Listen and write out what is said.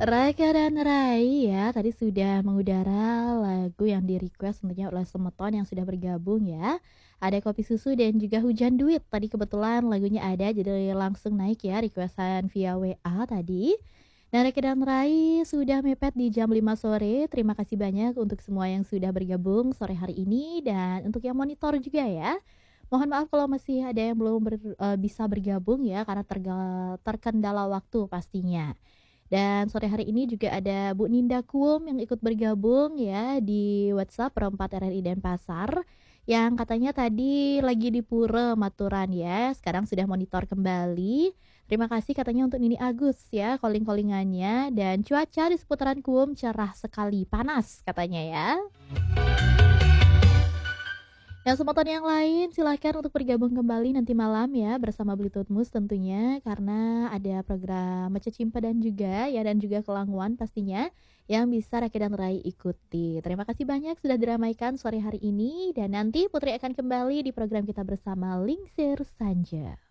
Raka dan Rai ya, tadi sudah mengudara lagu yang di-request tentunya oleh Semeton yang sudah bergabung ya. Ada Kopi Susu dan juga Hujan Duit. Tadi kebetulan lagunya ada jadi langsung naik ya requestan via WA tadi. Dan Raka dan Rai sudah mepet di jam 5 sore. Terima kasih banyak untuk semua yang sudah bergabung sore hari ini dan untuk yang monitor juga ya. Mohon maaf kalau masih ada yang belum bisa bergabung ya karena terkendala waktu pastinya. Dan sore hari ini juga ada Bu Ninda Kum yang ikut bergabung ya di WhatsApp Perempat RRI Denpasar yang katanya tadi lagi di Pura Maturan ya, sekarang sudah monitor kembali. Terima kasih katanya untuk Nini Agus ya calling-callingannya dan cuaca di seputaran Kum cerah sekali, panas katanya ya. Yang kesempatan yang lain silahkan untuk bergabung kembali nanti malam ya bersama Bluetooth Mus tentunya karena ada program Mece Cimpa dan juga ya dan juga Kelangwan pastinya yang bisa Raki dan Rai ikuti. Terima kasih banyak sudah diramaikan sore hari ini dan nanti Putri akan kembali di program kita bersama Lingsir Sanja.